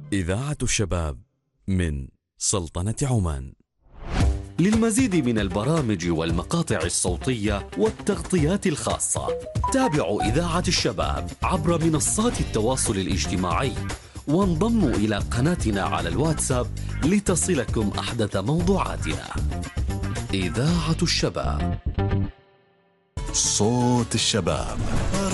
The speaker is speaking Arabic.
إذاعة الشباب من سلطنة عمان. للمزيد من البرامج والمقاطع الصوتية والتغطيات الخاصة تابعوا إذاعة الشباب عبر منصات التواصل الاجتماعي، وانضموا إلى قناتنا على الواتساب لتصلكم أحدث موضوعاتنا. إذاعة الشباب، صوت الشباب.